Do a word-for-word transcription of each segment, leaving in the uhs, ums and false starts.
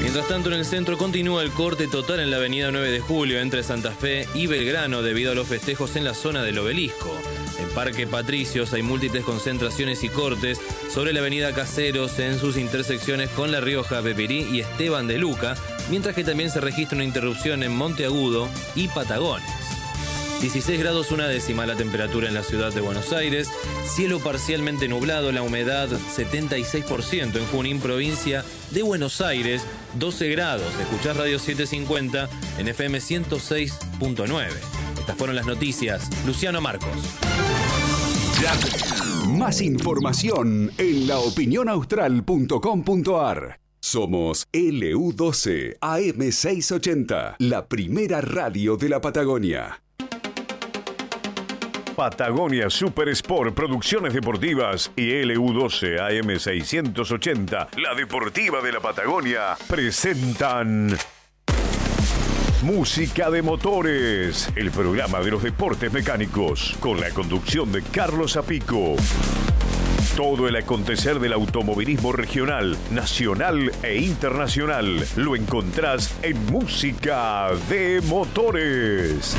Mientras tanto, en el centro continúa el corte total en la avenida nueve de julio entre Santa Fe y Belgrano debido a los festejos en la zona del Obelisco. En Parque Patricios hay múltiples concentraciones y cortes sobre la avenida Caseros en sus intersecciones con La Rioja, Pepirí y Esteban de Luca, mientras que también se registra una interrupción en Monteagudo y Patagones. dieciséis grados una décima la temperatura en la ciudad de Buenos Aires, cielo parcialmente nublado, la humedad setenta y seis por ciento en Junín, provincia de Buenos Aires, doce grados. Escuchás Radio setecientos cincuenta en F M ciento seis punto nueve. Estas fueron las noticias. Luciano Marcos. Más información en la opinión austral punto com punto a r. Somos L U doce A M seiscientos ochenta, la primera radio de la Patagonia. Patagonia Super Sport Producciones Deportivas y L U doce A M seiscientos ochenta, la deportiva de la Patagonia, presentan Música de Motores, el programa de los deportes mecánicos, con la conducción de Carlos Apico. Todo el acontecer del automovilismo regional, nacional e internacional lo encontrás en Música de Motores.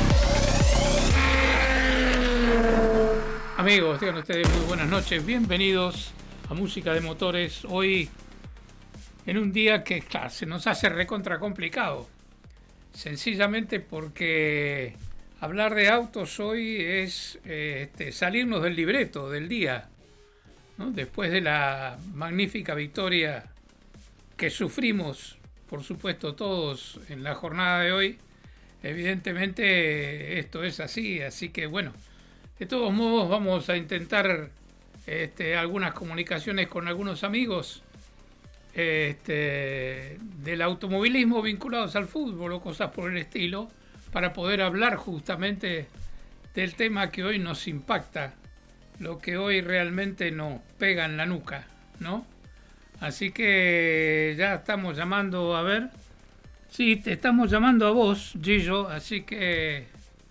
Amigos, tengan ustedes muy buenas noches, bienvenidos a Música de Motores. Hoy, en un día que, claro, se nos hace recontra complicado, sencillamente porque hablar de autos hoy es eh, este, salirnos del libreto del día, ¿no? Después de la magnífica victoria que sufrimos, por supuesto todos en la jornada de hoy, evidentemente esto es así, así que bueno, de todos modos vamos a intentar este, algunas comunicaciones con algunos amigos este, del automovilismo vinculados al fútbol o cosas por el estilo, para poder hablar justamente del tema que hoy nos impacta, lo que hoy realmente nos pega en la nuca, ¿no? Así que ya estamos llamando, a ver, sí, te estamos llamando a vos, Gillo, así que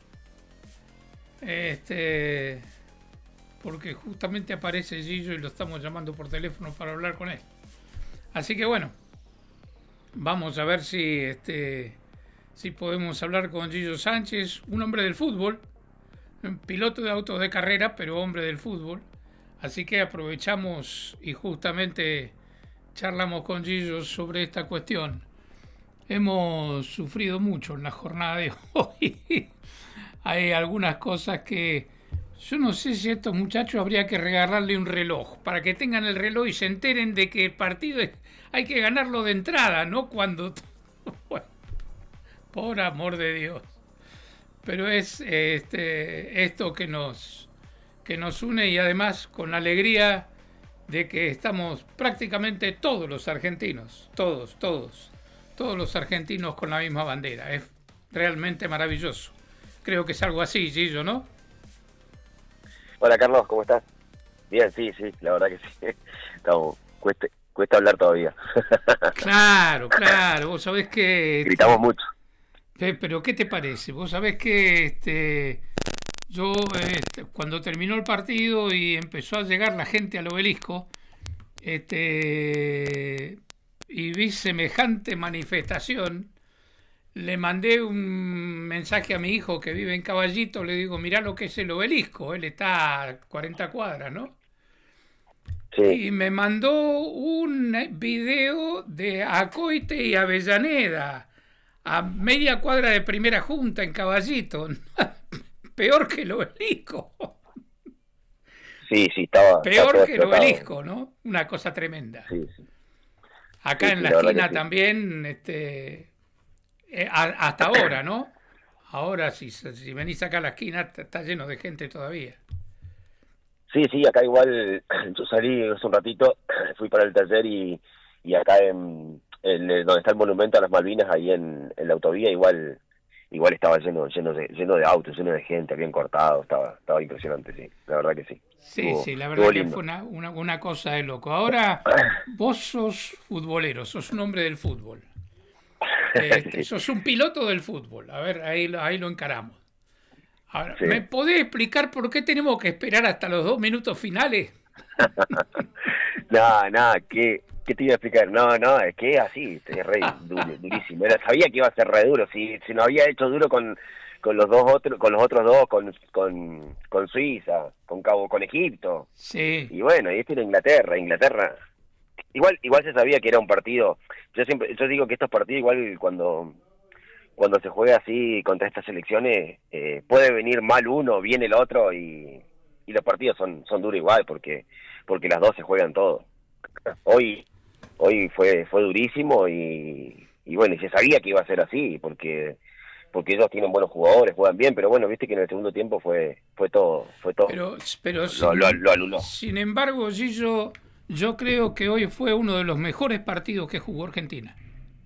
este, porque justamente aparece Gillo y lo estamos llamando por teléfono para hablar con él. Así que bueno, vamos a ver si este, si podemos hablar con Gillo Sánchez, un hombre del fútbol, un piloto de autos de carrera, pero hombre del fútbol. Así que aprovechamos y justamente charlamos con Gillo sobre esta cuestión. Hemos sufrido mucho en la jornada de hoy. Hay algunas cosas que yo no sé si a estos muchachos habría que regalarle un reloj para que tengan el reloj y se enteren de que el partido es, hay que ganarlo de entrada, no cuando... Bueno, por amor de Dios. Pero es este, esto que nos, que nos une, y además con la alegría de que estamos prácticamente todos los argentinos, todos, todos, todos los argentinos con la misma bandera. Es realmente maravilloso. Creo que es algo así, Gillo, ¿no? Hola, Carlos, ¿cómo estás? Bien, sí, sí, la verdad que sí. Estamos, cuesta, cuesta hablar todavía. Claro, claro, vos sabés que... Gritamos mucho. Pero, ¿qué te parece? Vos sabés que este, yo, este, cuando terminó el partido y empezó a llegar la gente al Obelisco, este, y vi semejante manifestación, le mandé un mensaje a mi hijo que vive en Caballito, le digo, mirá lo que es el Obelisco, él está a cuarenta cuadras, ¿no? Sí. Y me mandó un video de Acoite y Avellaneda, a media cuadra de Primera Junta en Caballito. Peor que el Obelisco. Sí, sí, estaba... Peor estaba que el Obelisco, ¿no? Una cosa tremenda. Sí, sí. Acá sí, en sí, la, la esquina sí. también... este Eh, a, hasta ahora, ¿no? Ahora, si, si venís acá a la esquina, está lleno de gente todavía. Sí, sí, acá igual, yo salí hace un ratito, fui para el taller y, y acá en, en donde está el monumento a las Malvinas, ahí en, en la autovía, igual igual estaba lleno lleno de lleno de autos, lleno de gente, bien cortado, estaba estaba impresionante, sí, la verdad que sí. Sí, estuvo, sí, la verdad que fue una, una, una cosa de loco. Ahora, vos sos futbolero, sos un hombre del fútbol. Este, sos un piloto del fútbol. A ver, ahí, ahí lo encaramos. Ahora, sí. ¿Me podés explicar por qué tenemos que esperar hasta los dos minutos finales? Nada, nada, que ¿Qué te iba a explicar? No, no, es que es así, es re duro, durísimo. Era, sabía que iba a ser re duro, si, si no había hecho duro con, con los dos otros, con los otros dos, con, con, con Suiza, con Cabo, con Egipto. Sí. Y bueno, y este era Inglaterra, Inglaterra. Igual, igual se sabía que era un partido. Yo siempre, yo digo que estos partidos igual cuando, cuando se juega así contra estas selecciones, eh, puede venir mal uno, viene el otro y, y los partidos son, son duros igual porque, porque las dos se juegan todo. Hoy, hoy fue, fue durísimo y, y bueno, y se sabía que iba a ser así porque, porque ellos tienen buenos jugadores, juegan bien, pero bueno, viste que en el segundo tiempo fue, fue todo, fue todo. Pero, pero lo, sin, lo, lo anuló. Sin embargo, Gillo, yo creo que hoy fue uno de los mejores partidos que jugó Argentina.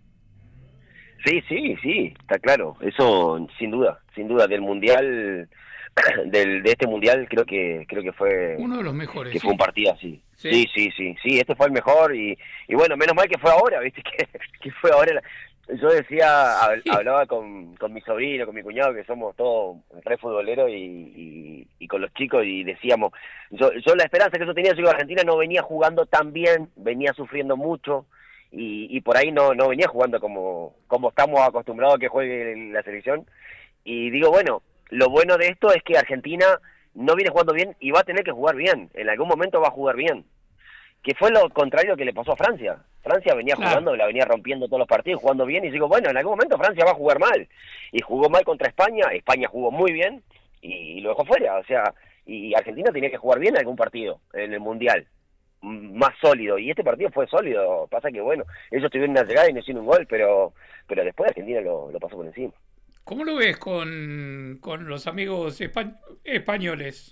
Sí, sí, sí, está claro, eso sin duda, sin duda, del mundial, del de este mundial creo que creo que fue uno de los mejores, que sí. fue un partido así. Sí, sí, sí, sí, sí, este fue el mejor y, y bueno, menos mal que fue ahora, viste que, que fue ahora. Yo decía, hablaba con, con mi sobrino, con mi cuñado, que somos todos re futboleros y, y, y con los chicos y decíamos, yo, yo la esperanza que yo tenía, yo digo, Argentina no venía jugando tan bien, venía sufriendo mucho. Y, y por ahí no, no venía jugando como, como estamos acostumbrados a que juegue la selección. Y digo, bueno, lo bueno de esto es que Argentina no viene jugando bien y va a tener que jugar bien. En algún momento va a jugar bien. Que fue lo contrario que le pasó a Francia. Francia venía claro. jugando, la venía rompiendo todos los partidos, jugando bien. Y digo, bueno, en algún momento Francia va a jugar mal. Y jugó mal contra España. España jugó muy bien y, y lo dejó fuera. O sea, y Argentina tenía que jugar bien en algún partido en el Mundial. Más sólido, y este partido fue sólido. Pasa que bueno, ellos tuvieron una llegada y no hicieron un gol, pero pero después Argentina lo, lo pasó por encima. ¿Cómo lo ves con, con los amigos espa españoles?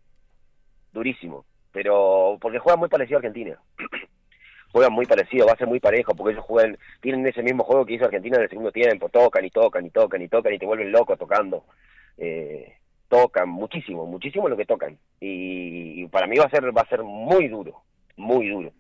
Durísimo, pero porque juegan muy parecido a Argentina. Juegan muy parecido, va a ser muy parejo, porque ellos juegan, tienen ese mismo juego que hizo Argentina en el segundo tiempo, tocan y tocan y tocan y tocan y te vuelven loco tocando. Eh, tocan muchísimo, muchísimo lo que tocan, y, y para mí va a ser va a ser muy duro, muy duro.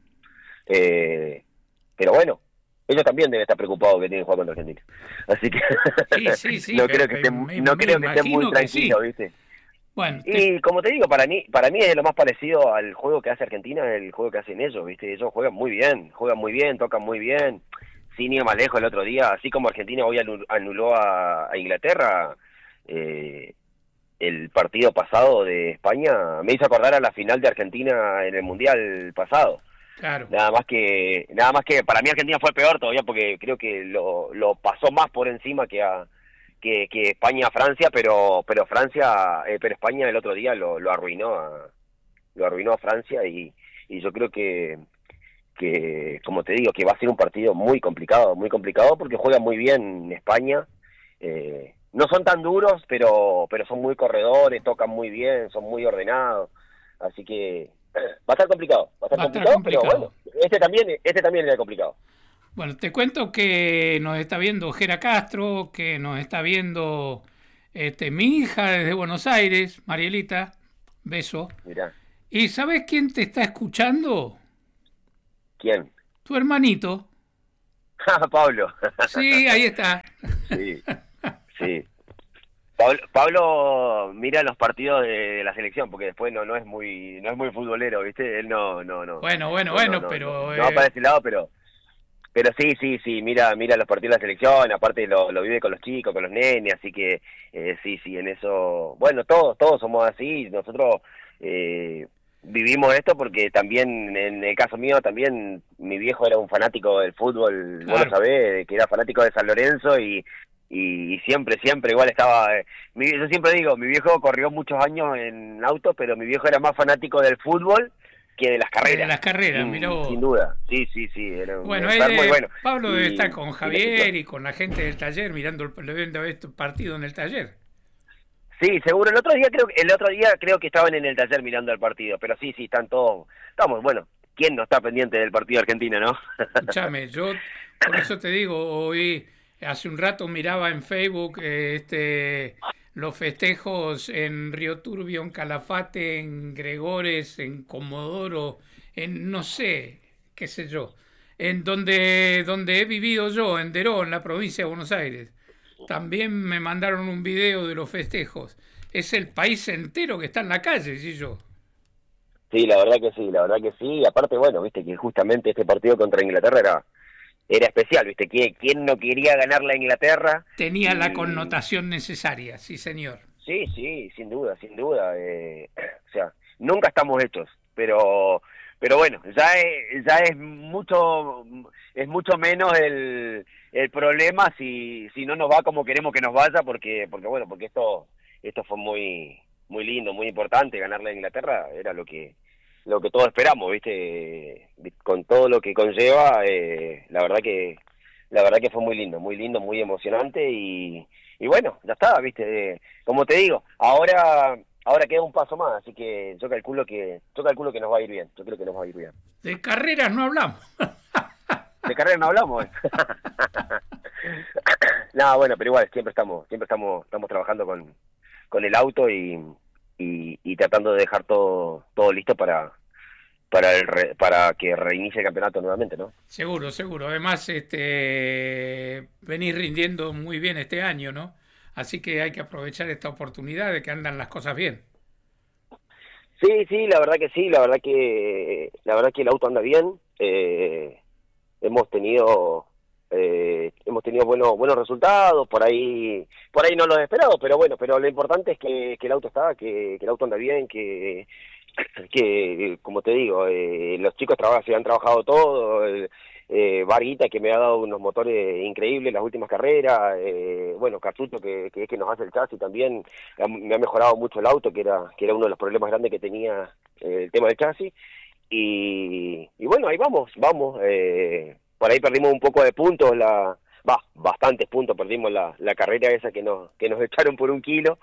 Eh, pero bueno, ellos también deben estar preocupados que tienen que jugar contra Argentina. Así que sí, sí, sí, no pero, creo que estén, me, no me creo que estén muy tranquilos, sí. ¿viste? Bueno, y te... como te digo, para mí para mí es lo más parecido al juego que hace Argentina, el juego que hacen ellos, ¿viste? Ellos juegan muy bien, juegan muy bien, tocan muy bien. Sin ir más lejos, el otro día, así como Argentina hoy anuló a, a Inglaterra, eh, el partido pasado de España me hizo acordar a la final de Argentina en el Mundial pasado. Claro. Nada más que nada más que para mí Argentina fue peor todavía porque creo que lo, lo pasó más por encima que a que, que España a Francia, pero pero Francia eh, pero España el otro día lo, lo arruinó a lo arruinó a Francia y, y yo creo que que como te digo que va a ser un partido muy complicado, muy complicado porque juega muy bien España. Eh, No son tan duros, pero pero son muy corredores, tocan muy bien, son muy ordenados. Así que va a estar complicado. Va a estar, va complicado, estar complicado, pero bueno, este también, este también era complicado. Bueno, te cuento que nos está viendo Jera Castro, que nos está viendo este, mi hija desde Buenos Aires, Marielita, beso. Mirá. ¿Y sabes quién te está escuchando? ¿Quién? Tu hermanito. Pablo. Sí, ahí está. Sí. Sí. Pablo, Pablo mira los partidos de, de la selección porque después no no es muy no es muy futbolero, ¿viste? Él no no no. Bueno, bueno, no, bueno, no, no, pero no, eh... no va para ese lado, pero pero sí, sí, sí, mira mira los partidos de la selección, aparte lo, lo vive con los chicos, con los nenes, así que eh, sí, sí, en eso, bueno, todos todos somos así, nosotros eh, vivimos esto porque también, en el caso mío, también mi viejo era un fanático del fútbol, claro. Vos lo sabés, que era fanático de San Lorenzo y Y, y siempre, siempre igual estaba... Eh, mi, yo siempre digo, mi viejo corrió muchos años en auto, pero mi viejo era más fanático del fútbol que de las carreras. De las carreras, sin, mirá vos. Sin duda, sí, sí, sí. Era bueno, él, muy bueno. Pablo debe y, estar con Javier y, y con la gente del taller mirando el, viendo este partido en el taller. Sí, seguro. El otro día creo el otro día creo que estaban en el taller mirando el partido, pero sí, sí, están todos... Estamos, bueno, ¿quién no está pendiente del partido argentino, no? Escuchame, yo por eso te digo, hoy... Hace un rato miraba en Facebook eh, este, los festejos en Río Turbio, en Calafate, en Gregores, en Comodoro, en no sé, qué sé yo, en donde, donde he vivido yo, en Deró, en la provincia de Buenos Aires. También me mandaron un video de los festejos. Es el país entero que está en la calle, ¿sí yo? Sí, la verdad que sí, la verdad que sí. Aparte, bueno, viste que justamente este partido contra Inglaterra era, era especial, viste, ¿quién, quién no quería ganar la Inglaterra? Tenía Y... la connotación necesaria, sí señor. Sí, sí, sin duda, sin duda. Eh, o sea, nunca estamos hechos, pero pero bueno, ya es, ya es mucho es mucho menos el, el problema si si no nos va como queremos que nos vaya, porque porque bueno, porque esto esto fue muy muy lindo, muy importante. Ganarle a Inglaterra era lo que lo que todos esperamos, ¿viste? Con todo lo que conlleva, eh, la verdad que la verdad que fue muy lindo, muy lindo, muy emocionante y y bueno, ya está, viste, como te digo, ahora ahora queda un paso más, así que yo calculo que yo calculo que nos va a ir bien, yo creo que nos va a ir bien. De carreras no hablamos. De carreras no hablamos. No, bueno, pero igual siempre estamos siempre estamos estamos trabajando con con el auto y y, y tratando de dejar todo todo listo para para el re, para que reinicie el campeonato nuevamente, ¿no? Seguro, seguro. Además, este venís rindiendo muy bien este año, ¿no? Así que hay que aprovechar esta oportunidad de que andan las cosas bien. Sí, sí, la verdad que sí, la verdad que la verdad que el auto anda bien. Eh, hemos tenido eh, hemos tenido buenos buenos resultados, por ahí por ahí no los esperado, pero bueno, pero lo importante es que, que el auto está, que, que el auto anda bien, que que como te digo, eh, los chicos trabajan, se han trabajado todo, eh, eh, Varguita que me ha dado unos motores increíbles en las últimas carreras, eh, bueno, Cartucho que, que es que nos hace el chasis también, me ha mejorado mucho el auto, que era que era uno de los problemas grandes que tenía eh, el tema del chasis, y, y bueno, ahí vamos, vamos, eh, por ahí perdimos un poco de puntos, la va, bastantes puntos, perdimos la, la carrera esa que nos, que nos echaron por un kilo,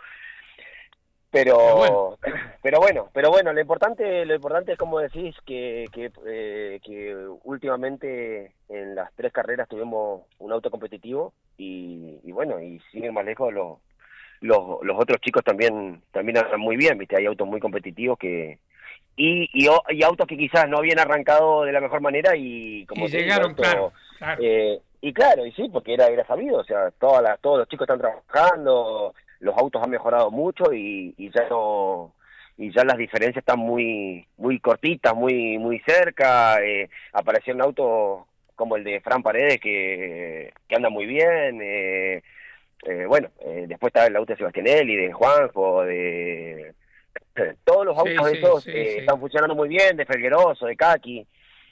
Pero, Pero bueno. pero bueno, pero bueno, lo importante, lo importante es como decís que que, eh, que últimamente en las tres carreras tuvimos un auto competitivo y, y bueno, y sin ir más lejos los los los otros chicos también también andan muy bien, viste, hay autos muy competitivos que y y, y autos que quizás no habían arrancado de la mejor manera y como y llegaron, digo, claro, claro. Eh, y claro, y sí, porque era era sabido, o sea, todas las, todos los chicos están trabajando, los autos han mejorado mucho y, y ya no y ya las diferencias están muy muy cortitas, muy muy cerca. Eh, aparecieron autos como el de Fran Paredes que, que anda muy bien. Eh, eh, bueno, eh, después está el auto de Sebastianelli, de Juanjo, de todos los autos Sí, sí, esos sí, eh, sí. están funcionando muy bien, de Felgueroso, de Kaki.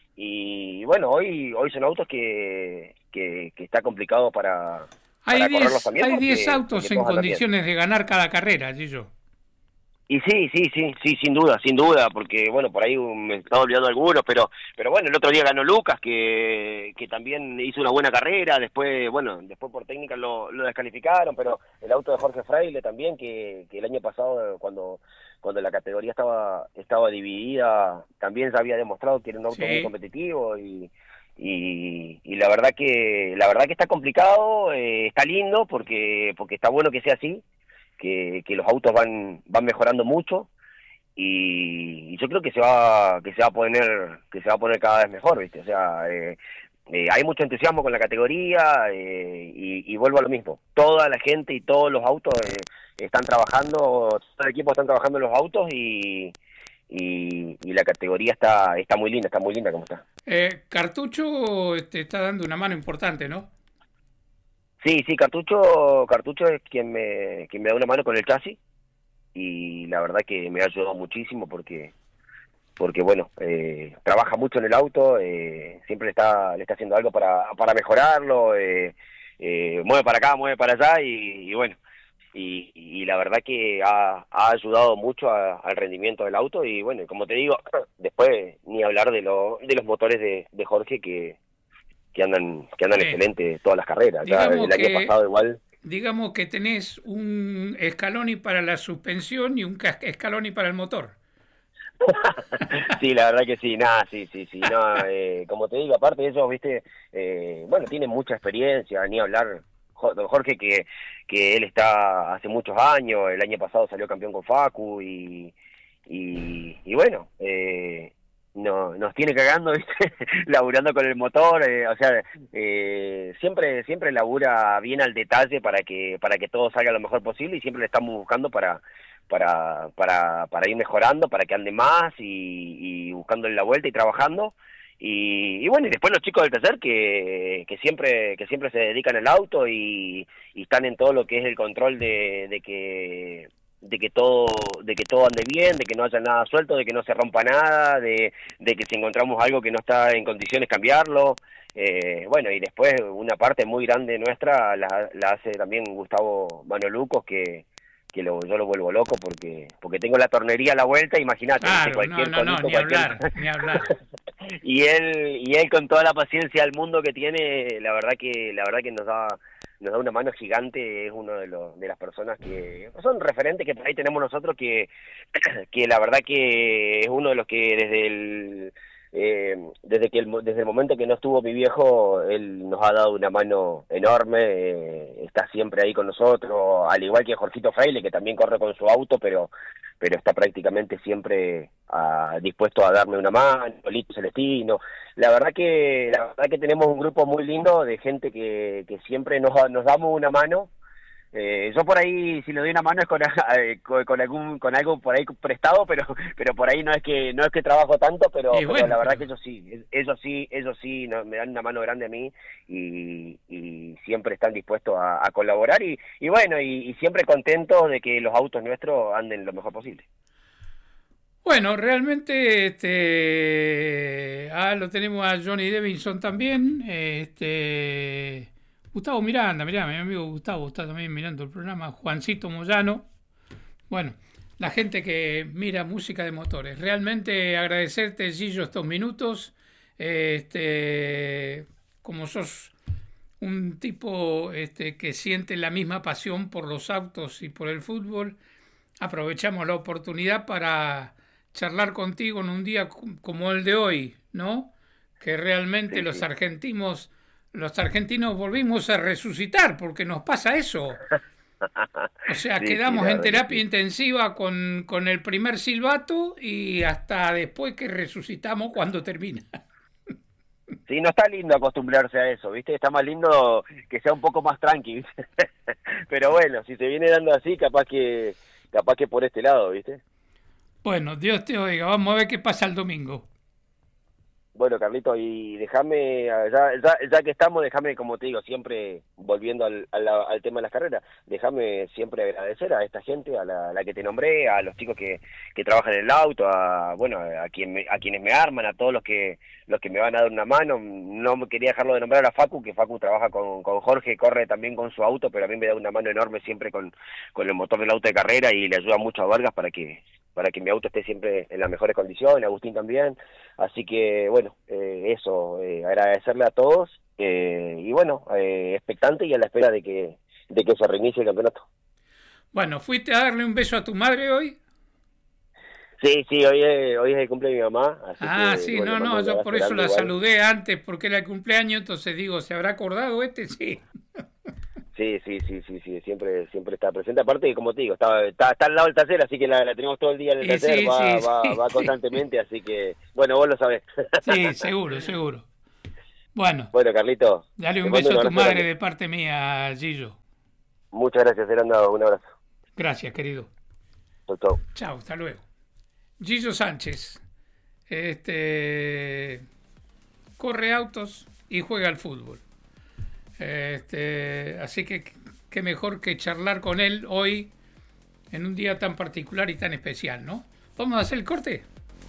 Y bueno, hoy hoy son autos que que, que está complicado para Hay para correrlos diez también hay porque- diez autos porque en todos andan bien. condiciones de ganar cada carrera, Gillo. Y sí, sí, sí, sí, sin duda, sin duda, porque bueno, por ahí me estaba olvidando algunos, pero pero bueno, el otro día ganó Lucas, que, que también hizo una buena carrera, después, bueno, después por técnica lo, lo descalificaron, pero el auto de Jorge Fraile también, que, que el año pasado, cuando cuando la categoría estaba estaba dividida, también se había demostrado que era un auto Sí. muy competitivo y... Y, y la verdad que la verdad que está complicado, eh, está lindo porque porque está bueno que sea así, que, que los autos van van mejorando mucho y, y yo creo que se va que se va a poner que se va a poner cada vez mejor, ¿viste? O sea, eh, eh, hay mucho entusiasmo con la categoría eh, y, y vuelvo a lo mismo, toda la gente y todos los autos eh, están trabajando, todo el equipo están trabajando en los autos y y, y la categoría está está muy linda, está muy linda como está. Eh, Cartucho te está dando una mano importante, ¿no? Sí, sí, Cartucho, Cartucho es quien me, quien me da una mano con el chasis y la verdad que me ha ayudado muchísimo porque, porque bueno, eh, trabaja mucho en el auto, eh, siempre le está, le está haciendo algo para, para mejorarlo, eh, eh, mueve para acá, mueve para allá y, y bueno, y, y la verdad que ha, ha ayudado mucho a- al rendimiento del auto y bueno, como te digo, después ni hablar de, lo, de los motores de, de Jorge que que andan que andan Sí. excelentes todas las carreras. Ya Digamos el año que- pasado igual. Digamos que tenés un Scaloni para la suspensión y un cas- Scaloni para el motor. Sí, la verdad que sí, nada, sí, sí, sí, no, eh, como te digo, aparte de eso, viste, eh, bueno, tiene mucha experiencia, ni hablar, Jo- don Jorge, que, que él está hace muchos años, el año pasado salió campeón con Facu y, y, y bueno, eh, no, nos tiene cagando, viste, laburando con el motor, eh, o sea, eh, siempre, siempre labura bien al detalle para que, para que todo salga lo mejor posible y siempre le estamos buscando para para, para, para ir mejorando, para que ande más y, y buscándole la vuelta y trabajando. Y, y bueno, y después los chicos del taller que, que siempre que siempre se dedican al auto y, y están en todo lo que es el control de, de que de que todo de que todo ande bien, de que no haya nada suelto, de que no se rompa nada, de, de que si encontramos algo que no está en condiciones cambiarlo. Eh, bueno, y después una parte muy grande nuestra la, la hace también Gustavo Manolucos, que que lo, yo lo vuelvo loco porque porque tengo la tornería a la vuelta, imagínate. Claro, cualquier no, no, no, conito, ni cualquier... hablar, ni hablar. y él y él con toda la paciencia del mundo que tiene, la verdad que la verdad que nos da nos da una mano gigante. Es uno de los de las personas que son referentes que por ahí tenemos nosotros, que que la verdad que es uno de los que desde el Eh, desde que el, desde el momento que no estuvo mi viejo, él nos ha dado una mano enorme, eh, está siempre ahí con nosotros, al igual que Jorgito Fraile, que también corre con su auto, pero pero está prácticamente siempre a, dispuesto a darme una mano, Lito Celestino. La verdad que la verdad que tenemos un grupo muy lindo de gente que, que siempre nos, nos damos una mano. Eh, yo por ahí, si le doy una mano es con, eh, con, con algún con algo por ahí prestado, pero pero por ahí no es que no es que trabajo tanto, pero, bueno, pero la verdad pero... que ellos sí, ellos sí, ellos sí no, me dan una mano grande a mí y, y siempre están dispuestos a, a colaborar y, y bueno, y, y siempre contentos de que los autos nuestros anden lo mejor posible. Bueno, realmente este ah, lo tenemos a Johnny Davidson también, este Gustavo Miranda, mirá, mi amigo Gustavo está también mirando el programa, Juancito Moyano. Bueno, la gente que mira música de motores. Realmente agradecerte, Gillo, estos minutos. Este, como sos un tipo este, que siente la misma pasión por los autos y por el fútbol, aprovechamos la oportunidad para charlar contigo en un día como el de hoy, ¿no? Que realmente sí, los sí. argentinos... Los argentinos volvimos a resucitar, porque nos pasa eso. O sea, sí, quedamos sí, en terapia sí. intensiva con, con el primer silbato y hasta después que resucitamos cuando termina. Sí, no está lindo acostumbrarse a eso, ¿viste? Está más lindo que sea un poco más tranqui, ¿viste? Pero bueno, si se viene dando así, capaz que capaz que por este lado, ¿viste? Bueno, Dios te oiga. Vamos a ver qué pasa el domingo. Bueno, Carlito, y déjame, ya, ya, ya que estamos, déjame, como te digo, siempre volviendo al, al, al tema de las carreras, déjame siempre agradecer a esta gente, a la, a la que te nombré, a los chicos que, que trabajan en el auto, a bueno, a, quien me, a quienes me arman, a todos los que los que me van a dar una mano. No me quería dejarlo de nombrar a Facu, que Facu trabaja con, con Jorge, corre también con su auto, pero a mí me da una mano enorme siempre con, con el motor del auto de carrera y le ayuda mucho a Vargas para que para que mi auto esté siempre en las mejores condiciones, Agustín también. Así que, bueno, eh, eso, eh, agradecerle a todos, eh, y bueno, eh, expectante y a la espera de que de que se reinicie el campeonato. Bueno, ¿fuiste a darle un beso a tu madre hoy? Sí, sí, hoy es, hoy es el cumpleaños de mi mamá. Así ah, que, sí, bueno, no, no, yo por eso la igual. saludé antes, porque era el cumpleaños, entonces digo, ¿se habrá acordado este? Sí. Sí, sí, sí, sí, sí, siempre siempre está presente. Aparte, como te digo, está, está, está al lado del taller, así que la, la tenemos todo el día en el sí, taller, sí, va, sí, va, sí, va constantemente, así que, bueno, vos lo sabés. Sí, seguro, seguro. Bueno, bueno, Carlito, dale un beso a tu madre grande de parte mía, Gillo. Muchas gracias, Heranda, un abrazo. Gracias, querido. Chau, chau. Chau, hasta luego. Gillo Sánchez, este, corre autos y juega al fútbol. Este, así que qué mejor que charlar con él hoy en un día tan particular y tan especial, ¿no? Vamos a hacer el corte.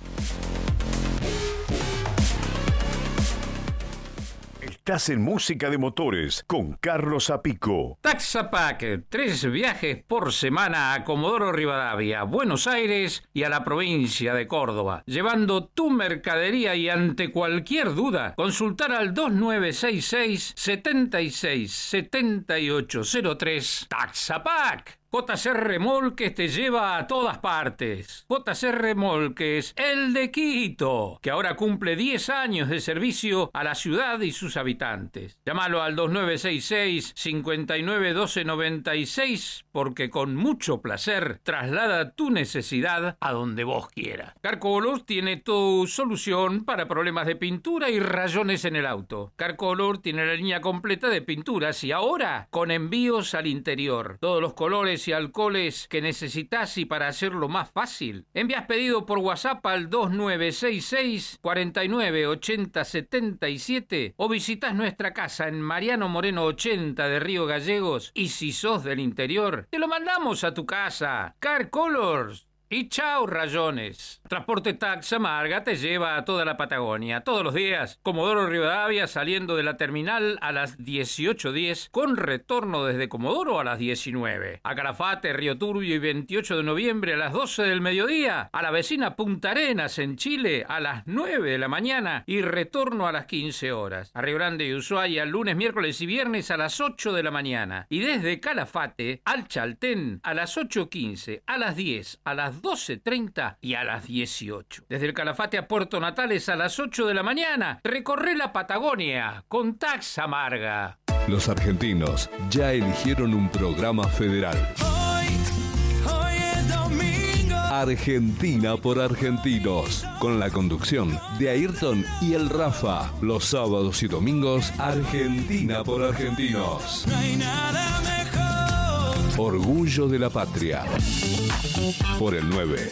Estás en Música de Motores con Carlos Apico. Taxapac, tres viajes por semana a Comodoro Rivadavia, Buenos Aires y a la provincia de Córdoba, llevando tu mercadería y ante cualquier duda, consultar al dos nueve seis seis, siete seis siete ocho cero tres. Taxapac. J C Remolques te lleva a todas partes. J C Remolques, el de Quito, que ahora cumple diez años de servicio a la ciudad y sus habitantes. Llámalo al dos nueve seis seis, cinco nueve uno dos nueve seis, porque con mucho placer traslada tu necesidad a donde vos quieras. Carcolor tiene tu solución para problemas de pintura y rayones en el auto. Carcolor tiene la línea completa de pinturas y ahora con envíos al interior. Todos los colores sabores y alcoholes que necesitas, y para hacerlo más fácil, envías pedido por WhatsApp al dos nueve seis seis, cuatro nueve ocho cero siete siete o visitas nuestra casa en Mariano Moreno ochenta de Río Gallegos, y si sos del interior, te lo mandamos a tu casa. Car Colors. Y chao, rayones. Transporte Taxa Marga te lleva a toda la Patagonia, todos los días. Comodoro Rivadavia saliendo de la terminal a las dieciocho diez, con retorno desde Comodoro a las diecinueve. A Calafate, Río Turbio y veintiocho de noviembre a las doce del mediodía. A la vecina Punta Arenas en Chile a las nueve de la mañana y retorno a las quince horas. A Río Grande y Ushuaia lunes, miércoles y viernes a las ocho de la mañana. Y desde Calafate al Chaltén a las ocho quince, a las diez, a las doce treinta y a las dieciocho. Desde el Calafate a Puerto Natales a las ocho de la mañana. Recorre la Patagonia con Taxa Marga. Los argentinos ya eligieron un programa federal. Hoy, hoy es domingo. Argentina por argentinos, con la conducción de Ayrton y el Rafa. Los sábados y domingos, Argentina por argentinos. No hay nada mejor. Orgullo de la patria. Por el nueve.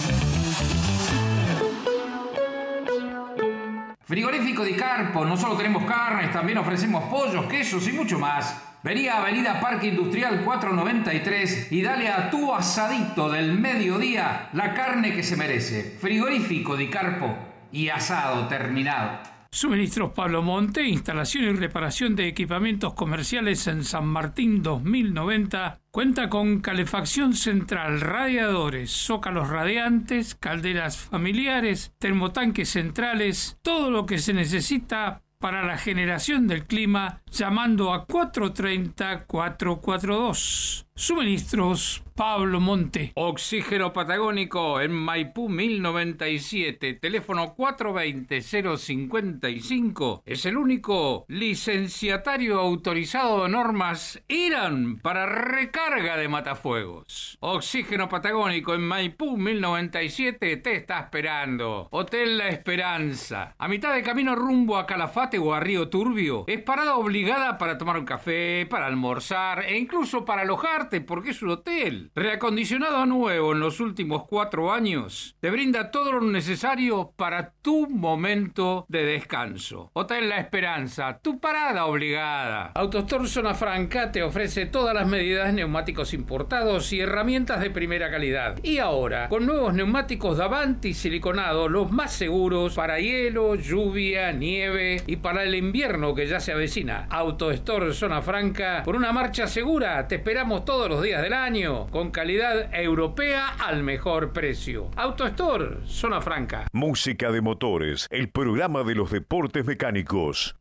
Frigorífico Di Carpo, no solo tenemos carnes, también ofrecemos pollos, quesos y mucho más. Vení a Avenida Parque Industrial cuatrocientos noventa y tres y dale a tu asadito del mediodía la carne que se merece. Frigorífico Di Carpo y asado terminado. Suministros Pablo Monte, instalación y reparación de equipamientos comerciales en San Martín dos mil noventa. Cuenta con calefacción central, radiadores, zócalos radiantes, calderas familiares, termotanques centrales, todo lo que se necesita para la generación del clima, llamando a cuatro tres cero, cuatro cuatro dos. Suministros Pablo Monte. Oxígeno Patagónico en Maipú mil noventa y siete, teléfono cuatro dos cero, cero cinco cinco. Es el único licenciatario autorizado de normas IRAN para recarga de matafuegos. Oxígeno Patagónico en Maipú mil noventa y siete te está esperando. Hotel La Esperanza, a mitad de camino rumbo a Calafate o a Río Turbio. Es parada obligada para tomar un café, para almorzar e incluso para alojarte, porque es un hotel. Reacondicionado a nuevo en los últimos cuatro años, te brinda todo lo necesario para tu momento de descanso. Hotel La Esperanza, tu parada obligada. AutoStore Zona Franca te ofrece todas las medidas, neumáticos importados y herramientas de primera calidad. Y ahora, con nuevos neumáticos Davanti siliconados, los más seguros para hielo, lluvia, nieve y para el invierno que ya se avecina. AutoStore Zona Franca, por una marcha segura, te esperamos todos los días del año, con calidad europea al mejor precio. AutoStore Zona Franca. Música de motores, el programa de los deportes mecánicos.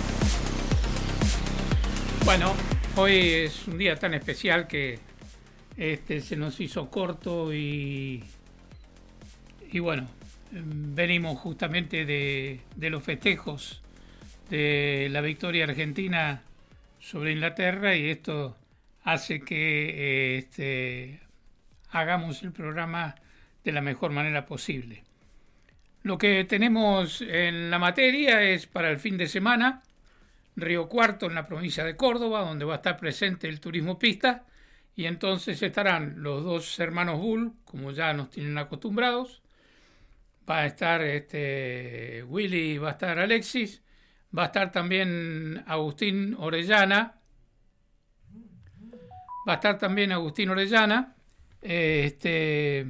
Bueno, hoy es un día tan especial que este se nos hizo corto y y bueno, venimos justamente de, de los festejos de la victoria argentina sobre Inglaterra, y esto hace que este, hagamos el programa de la mejor manera posible. Lo que tenemos en la materia es para el fin de semana: Río Cuarto en la provincia de Córdoba, donde va a estar presente el turismo pista, y entonces estarán los dos hermanos Bull, como ya nos tienen acostumbrados. Va a estar este, Willy, va a estar Alexis, va a estar también Agustín Orellana, va a estar también Agustín Orellana, eh, este,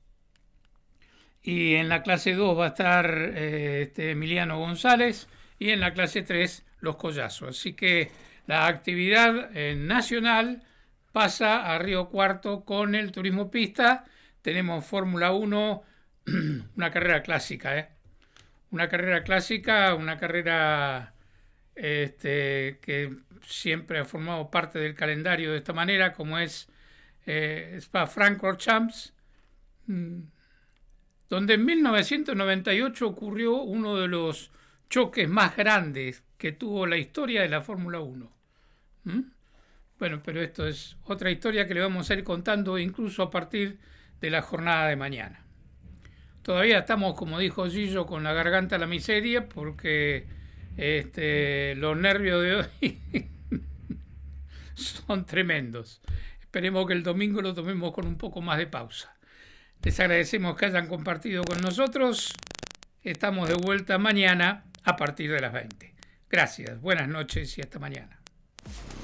y en la clase dos va a estar eh, este, Emiliano González, y en la clase tres Los Collazos. Así que la actividad eh, nacional pasa a Río Cuarto con el turismo pista. Tenemos Fórmula uno, una carrera clásica, ¿eh? Una carrera clásica, una carrera este, que siempre ha formado parte del calendario de esta manera, como es eh, Spa-Francorchamps, donde en mil novecientos noventa y ocho ocurrió uno de los choques más grandes que tuvo la historia de la Fórmula uno. ¿Mm? Bueno, pero esto es otra historia que le vamos a ir contando incluso a partir de la jornada de mañana. Todavía estamos, como dijo Gillo, con la garganta a la miseria, porque este, los nervios de hoy son tremendos. esperemos que el domingo lo tomemos con un poco más de pausa. Les agradecemos que hayan compartido con nosotros. Estamos de vuelta mañana a partir de las veinte. Gracias, buenas noches y hasta mañana.